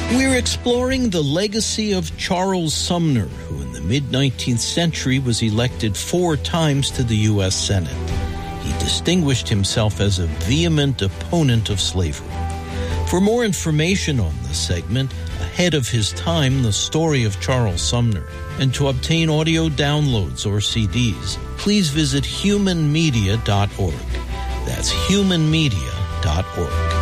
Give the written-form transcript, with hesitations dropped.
We're exploring the legacy of Charles Sumner, who in the mid-19th century was elected 4 times to the U.S. Senate. He distinguished himself as a vehement opponent of slavery. For more information on this segment, Ahead of His Time, the story of Charles Sumner, and to obtain audio downloads or CDs, please visit humanmedia.org. That's humanmedia.org.